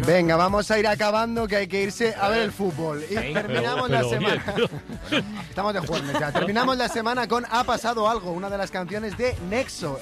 Venga, vamos a ir acabando, que hay que irse a ver el fútbol. Y terminamos la semana. Estamos de jueves ya. Terminamos la semana con Ha pasado algo, una de las canciones de Nexo.